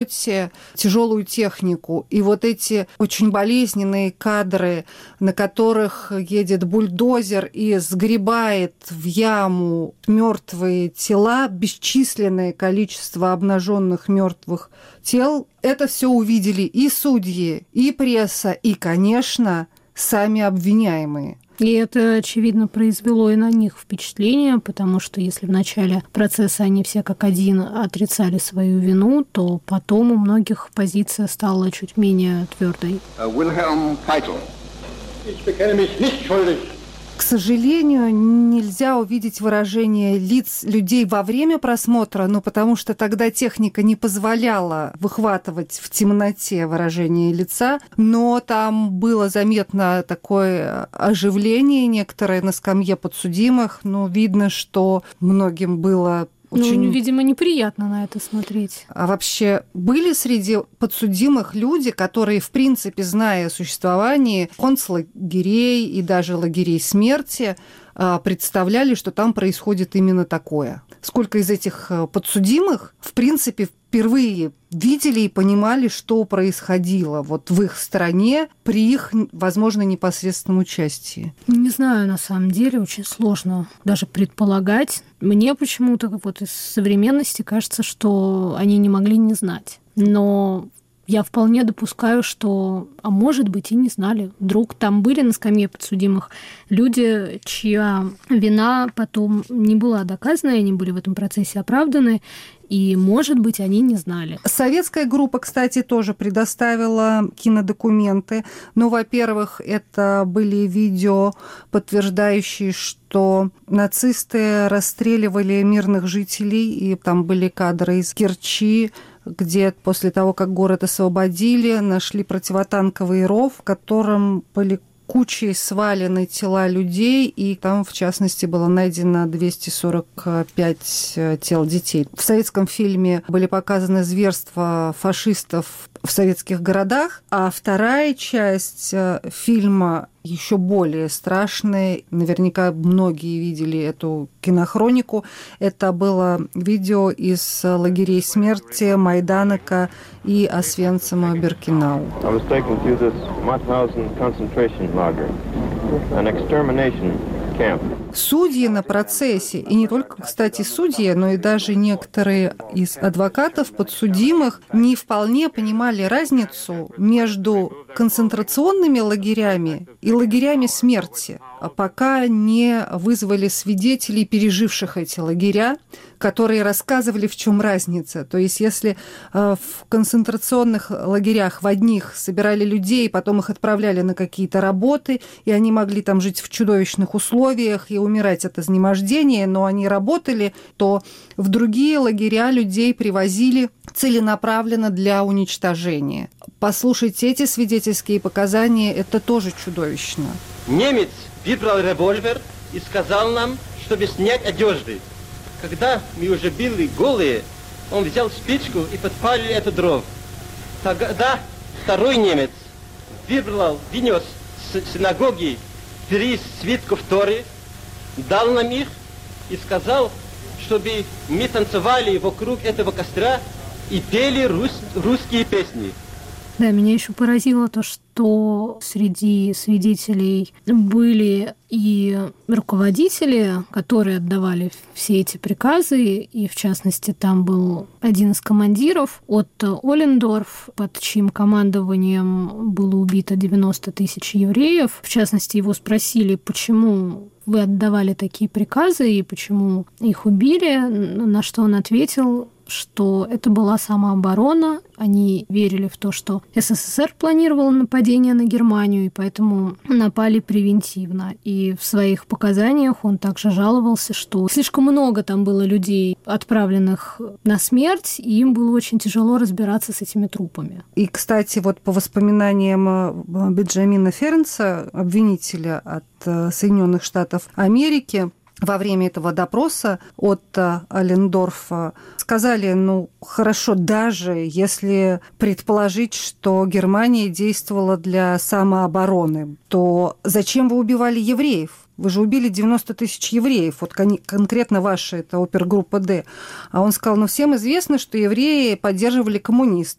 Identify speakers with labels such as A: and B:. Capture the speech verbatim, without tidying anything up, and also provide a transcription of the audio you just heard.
A: самолете тяжелую технику. И вот эти очень болезненные кадры, на которых едет бульдозер и сгребает в яму мертвые тела, бесчисленное количество обнаженных мертвых тел, это все увидели и судьи, и пресса, и, конечно, сами обвиняемые.
B: И это, очевидно, произвело и на них впечатление, потому что если в начале процесса они все как один отрицали свою вину, то потом у многих позиция стала чуть менее твердой.
A: К сожалению, нельзя увидеть выражение лиц людей во время просмотра, ну, потому что тогда техника не позволяла выхватывать в темноте выражение лица, но там было заметно такое оживление некоторое на скамье подсудимых. Ну, видно, что многим было очень...
B: Ну, видимо, неприятно на это смотреть.
A: А вообще были среди подсудимых люди, которые, в принципе, зная о существовании концлагерей и даже лагерей смерти, представляли, что там происходит именно такое? Сколько из этих подсудимых, в принципе, впервые видели и понимали, что происходило вот в их стране при их, возможно, непосредственном участии?
B: Не знаю, на самом деле, очень сложно даже предполагать. Мне почему-то вот из современности кажется, что они не могли не знать. Но я вполне допускаю, что, а может быть, и не знали. Вдруг там были на скамье подсудимых люди, чья вина потом не была доказана, они были в этом процессе оправданы, и, может быть, они не знали.
A: Советская группа, кстати, тоже предоставила кинодокументы. Ну, во-первых, это были видео, подтверждающие, что нацисты расстреливали мирных жителей, и там были кадры из Керчи, где после того, как город освободили, нашли противотанковый ров, в котором были кучей свалены тела людей, и там, в частности, было найдено двести сорок пять тел детей. В советском фильме были показаны зверства фашистов в советских городах, а вторая часть фильма еще более страшная. Наверняка многие видели эту кинохронику. Это было видео из лагерей смерти Майданока и Освенцима-Биркенау. Судьи на процессе, и не только, кстати, судьи, но и даже некоторые из адвокатов подсудимых не вполне понимали разницу между концентрационными лагерями и лагерями смерти, пока не вызвали свидетелей, переживших эти лагеря, которые рассказывали, в чем разница. То есть если в концентрационных лагерях в одних собирали людей, потом их отправляли на какие-то работы, и они могли там жить в чудовищных условиях и умирать от изнемождения, но они работали, то в другие лагеря людей привозили целенаправленно для уничтожения. Послушайте эти свидетельские показания, это тоже чудовищно.
C: Немец выбрал револьвер и сказал нам, чтобы снять одежды. Когда мы уже были голые, он взял спичку и подпалил эту дров. Тогда второй немец выбрал, принес с синагоги три свитков Торы, дал нам их и сказал, чтобы мы танцевали вокруг этого костра и пели рус, русские песни.
B: Да, меня еще поразило то, что среди свидетелей были и руководители, которые отдавали все эти приказы, и, в частности, там был один из командиров от Оллендорф, под чьим командованием было убито девяносто тысяч евреев. В частности, его спросили, почему вы отдавали такие приказы и почему их убили, на что он ответил, что это была самооборона. Они верили в то, что СССР планировал нападение на Германию, и поэтому напали превентивно. И в своих показаниях он также жаловался, что слишком много там было людей, отправленных на смерть, и им было очень тяжело разбираться с этими трупами.
A: И, кстати, вот по воспоминаниям Бенджамина Фернса, обвинителя от Соединенных Штатов Америки, во время этого допроса Отто Оллендорфа сказали, ну, хорошо, даже если предположить, что Германия действовала для самообороны, то зачем вы убивали евреев? Вы же убили девяносто тысяч евреев, вот кон- конкретно ваша, это опергруппа «Д». А он сказал, ну, всем известно, что евреи поддерживали коммунистов.